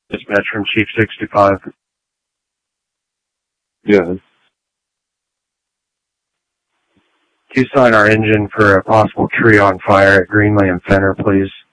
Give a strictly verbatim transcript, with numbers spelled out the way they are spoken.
Dispatch from Chief sixty-five. Yes. Can you sign our engine for a possible tree on fire at Greenlee and Fenner, please?